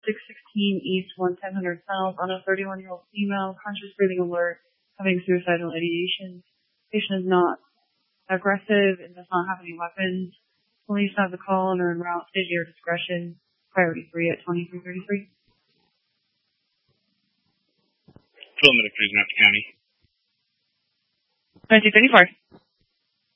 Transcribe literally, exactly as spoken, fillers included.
six sixteen East, one ten hundred South on a thirty-one-year-old female, conscious breathing alert, having suicidal ideations. Patient is not aggressive and does not have any weapons. Police have the call and are en route. State your discretion. Priority three at twenty-three thirty-three. Philometric Cruise, Napa County. nineteen thirty-four.